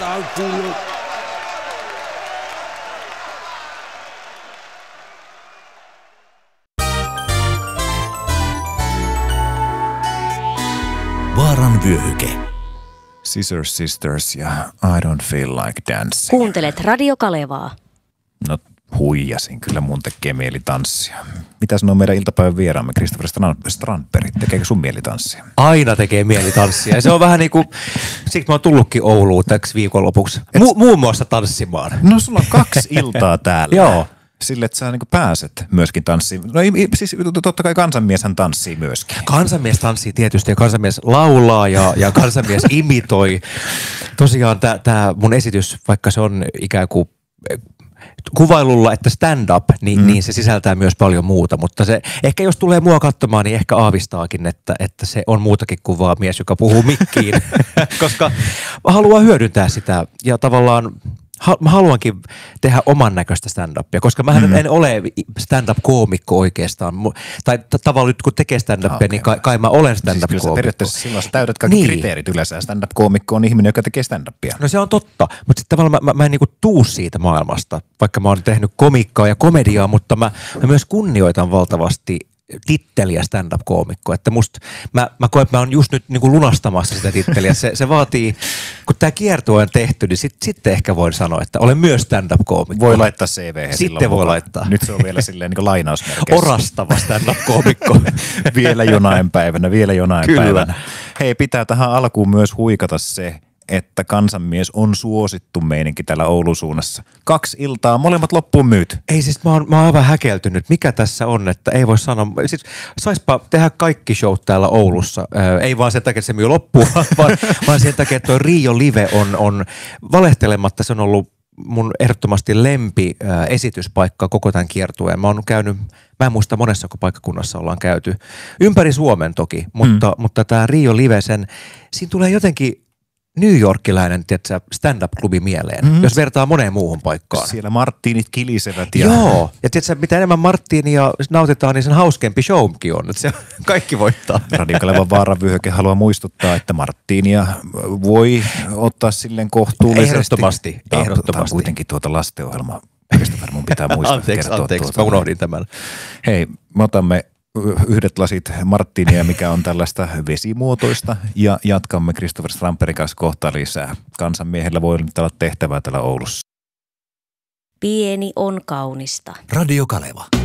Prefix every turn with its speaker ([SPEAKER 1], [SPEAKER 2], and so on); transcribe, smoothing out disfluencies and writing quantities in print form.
[SPEAKER 1] Tässä on tullut.
[SPEAKER 2] Vaaran vyöhyke.
[SPEAKER 3] Scissor Sisters ja I Don't Feel Like Dancing.
[SPEAKER 4] Kuuntelet Radio Kalevaa.
[SPEAKER 3] No huijasin, kyllä mun tekee mieli tanssia. Mitäs nuo meidän iltapäivän vieraamme, Christopher Strandberg, tekeekö sun mieli tanssia?
[SPEAKER 5] Aina tekee mieli tanssia. Ja se on vähän niin kuin, siksi mä oon tullutkin Ouluun täksi viikonlopuksi. Muun muassa tanssimaan.
[SPEAKER 3] No sulla on 2 iltaa täällä.
[SPEAKER 5] Joo.
[SPEAKER 3] Sille, että sä niin pääset myöskin tanssiin. No siis totta kai kansanmieshän tanssii myöskin.
[SPEAKER 5] Kansanmies tanssii tietysti ja kansanmies laulaa ja kansanmies imitoi. Tosiaan tämä mun esitys, vaikka se on ikään kuin kuvailulla, että stand-up, niin se sisältää myös paljon muuta, mutta se ehkä jos tulee mua katsomaan, niin ehkä aavistaakin, että se on muutakin kuin vaan mies, joka puhuu mikkiin, koska haluaa hyödyntää sitä ja tavallaan mä haluankin tehdä oman näköistä stand-upia, koska mä en ole stand-up-koomikko oikeastaan. Tai tavallaan nyt kun tekee stand-upia, niin kai mä olen stand-up-koomikko.
[SPEAKER 3] Siis periaatteessa silloin sä täytät kaikki kriteerit yleensä. Stand-up-koomikko on ihminen, joka tekee stand-upia.
[SPEAKER 5] No se on totta, mutta sitten tavallaan mä en niinku tuu siitä maailmasta, vaikka mä oon tehnyt komikkaa ja komediaa, mutta mä myös kunnioitan valtavasti titteliä stand-up-koomikko, että mä koen, että mä oon just nyt niin kuin lunastamassa sitä titteliä. Se vaatii, kun tää kiertue on tehty, niin sitten ehkä voin sanoa, että olen myös stand-up-koomikko.
[SPEAKER 3] Voi laittaa CV.
[SPEAKER 5] Sitten voi laittaa.
[SPEAKER 3] Nyt se on vielä silleen niin kuin lainausmerkeissä.
[SPEAKER 5] Orastava stand-up-koomikko.
[SPEAKER 3] Vielä jonain päivänä.
[SPEAKER 5] Kyllä.
[SPEAKER 3] Päivänä. Hei, pitää tähän alkuun myös huikata se, että kansanmies on suosittu meininki täällä Oulun suunnassa. 2 iltaa, molemmat loppuun myyty.
[SPEAKER 5] Ei siis, mä oon aivan häkeltynyt. Mikä tässä on, että ei voi sanoa. Siis saispa tehdä kaikki showt täällä Oulussa. Ei vaan sen takia, että se myy loppuun, vaan sen takia, että tuo Rio Live on valehtelematta, se on ollut mun ehdottomasti lempi esityspaikka koko tämän kiertueen. Mä oon käynyt, mä en muista monessa paikkakunnassa ollaan käyty. Ympäri Suomen toki, mutta tämä Rio Live, siinä tulee jotenkin New Yorkilainen, tiedätkö, stand-up-klubi mieleen, jos vertaa moneen muuhun paikkaan.
[SPEAKER 3] Siellä Marttiinit kilisevät.
[SPEAKER 5] Joo, ja tiedätkö, mitä enemmän Marttiinia nautitaan, niin sen hauskempi showkin on, että se kaikki voittaa.
[SPEAKER 3] Radio Kalevan Vaaran vyöhyke haluaa muistuttaa, että Marttiinia voi ottaa silleen kohtuullisesti.
[SPEAKER 5] Ehdottomasti.
[SPEAKER 3] Tämä on kuitenkin lastenohjelma. Christopher, mun pitää muistaa.
[SPEAKER 5] Anteeksi, mä unohdin tämän.
[SPEAKER 3] Hei, me otamme 1 lasit Marttinia, mikä on tällaista vesimuotoista, ja jatkamme Christopher Strandbergin kanssa kohta lisää. Kansanmiehellä voi olla tehtävää täällä Oulussa.
[SPEAKER 4] Pieni on kaunista.
[SPEAKER 2] Radio Kaleva.